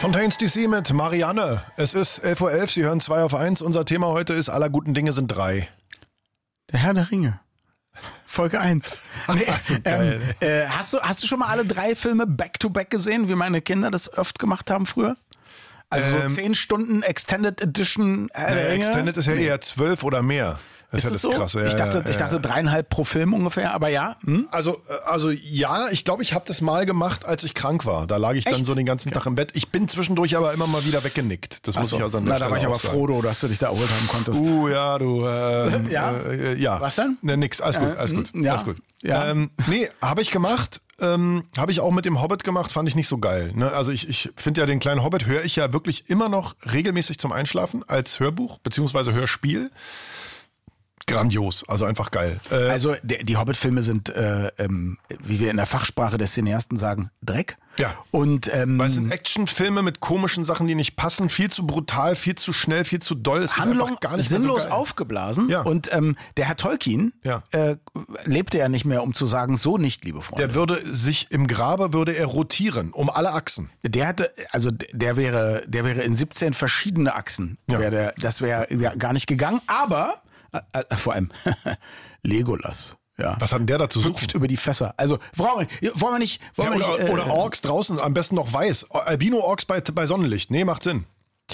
Fontaines DC mit Marianne. Es ist 11:11 Uhr, Sie hören 2 auf 1. Unser Thema heute ist, aller guten Dinge sind 3. Der Herr der Ringe. Folge 1. Nee, so geil, hast du schon mal alle 3 Filme back-to-back gesehen, wie meine Kinder das oft gemacht haben früher? Also so 10 Stunden Extended Edition Herr der Ringe? Extended ist ja eher 12 oder mehr. Das ist ja das so? Krasse. Ich dachte 3,5 pro Film ungefähr, aber ja. Also ja, ich glaube, ich habe das mal gemacht, als ich krank war. Da lag ich dann so den ganzen Tag im Bett. Ich bin zwischendurch aber immer mal wieder weggenickt. Das muss ich also an der da war ich aber froh, dass du dich da erholt haben konntest. Ja, du. Ja. Was denn? Ne, nix. Alles gut. Ja. Alles gut. Ja. Nee, habe ich gemacht. Habe ich auch mit dem Hobbit gemacht, fand ich nicht so geil. Ne? Also ich finde ja den kleinen Hobbit höre ich ja wirklich immer noch regelmäßig zum Einschlafen als Hörbuch beziehungsweise Hörspiel. Grandios, also einfach geil. Also die Hobbit-Filme sind, wie wir in der Fachsprache des Cineasten sagen, Dreck. Ja. Und weil es sind Actionfilme mit komischen Sachen, die nicht passen, viel zu brutal, viel zu schnell, viel zu doll. Es Handlung ist gar nicht sinnlos so geil. aufgeblasen. Ja. Und der Herr Tolkien lebte ja nicht mehr, um zu sagen, so nicht, liebe Freunde. Der würde sich im Grabe rotieren, um alle Achsen. Der wäre in 17 verschiedene Achsen. Ja. Das wäre ja gar nicht gegangen. Aber vor allem Legolas. Ja. Was hat denn der dazu suchen? Hüpft über die Fässer. Also wollen wir nicht. Oder Orks draußen, am besten noch weiß. Albino-Orks bei Sonnenlicht. Nee, macht Sinn.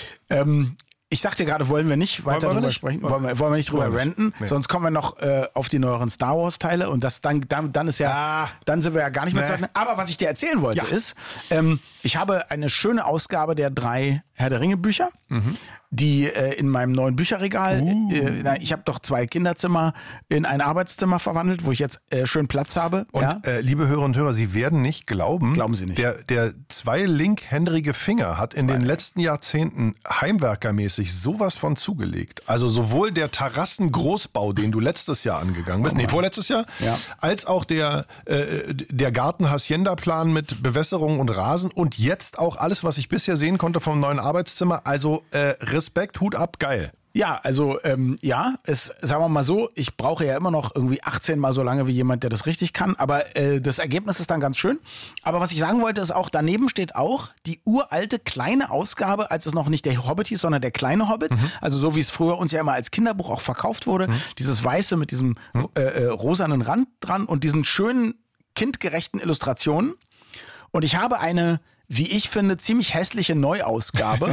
Ich sagte gerade, wollen wir nicht weiter drüber sprechen. Wollen wir nicht drüber ranten. Nee. Sonst kommen wir noch auf die neueren Star Wars Teile und das dann ist ja, dann sind wir ja gar nicht mehr zu halten. Aber was ich dir erzählen wollte ist, ich habe eine schöne Ausgabe der 3 Herr der Ringe Bücher, die in meinem neuen Bücherregal, ich habe doch 2 Kinderzimmer in ein Arbeitszimmer verwandelt, wo ich jetzt schön Platz habe. Und liebe Hörerinnen und Hörer, Sie werden nicht glauben, Sie nicht. Der 2 linkhändige Finger hat in den letzten Jahrzehnten heimwerkermäßig sowas von zugelegt. Also sowohl der Terrassengroßbau, den du letztes Jahr angegangen bist, vorletztes Jahr, als auch der Garten-Hacienda-Plan mit Bewässerung und Rasen und jetzt auch alles, was ich bisher sehen konnte vom neuen Arbeitszimmer. Also Respekt, Hut ab, geil. Ja, also sagen wir mal so, ich brauche ja immer noch irgendwie 18 Mal so lange wie jemand, der das richtig kann, aber das Ergebnis ist dann ganz schön. Aber was ich sagen wollte, ist auch, daneben steht auch die uralte kleine Ausgabe, als es noch nicht der Hobbit hieß, sondern der kleine Hobbit. Also so wie es früher uns ja immer als Kinderbuch auch verkauft wurde. Dieses Weiße mit diesem rosanen Rand dran und diesen schönen kindgerechten Illustrationen. Und ich habe eine, wie ich finde, ziemlich hässliche Neuausgabe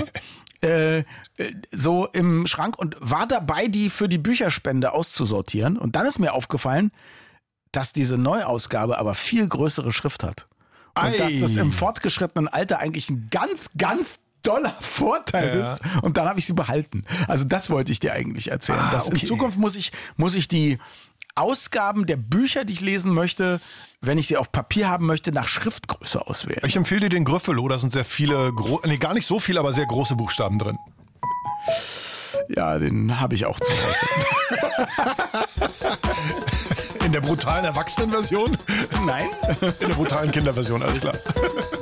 so im Schrank und war dabei, die für die Bücherspende auszusortieren. Und dann ist mir aufgefallen, dass diese Neuausgabe aber viel größere Schrift hat. Und dass das im fortgeschrittenen Alter eigentlich ein ganz, ganz doller Vorteil ist. Und dann habe ich sie behalten. Also das wollte ich dir eigentlich erzählen. In Zukunft muss ich die Ausgaben der Bücher, die ich lesen möchte, wenn ich sie auf Papier haben möchte, nach Schriftgröße auswählen. Ich empfehle dir den Gryffalo, da sind sehr viele, gar nicht so viele, aber sehr große Buchstaben drin. Ja, den habe ich auch zu Hause. In der brutalen Erwachsenenversion? Nein. In der brutalen Kinderversion, alles klar.